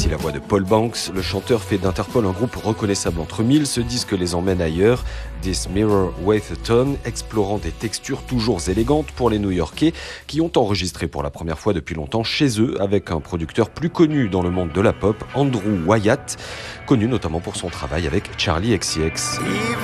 Voici la voix de Paul Banks. Le chanteur fait d'Interpol un groupe reconnaissable entre mille. Ce disque les emmène ailleurs. This Mirror Weighs a Ton, explorant des textures toujours élégantes pour les New-Yorkais qui ont enregistré pour la première fois depuis longtemps chez eux avec un producteur plus connu dans le monde de la pop, Andrew Wyatt, connu notamment pour son travail avec Charli XCX.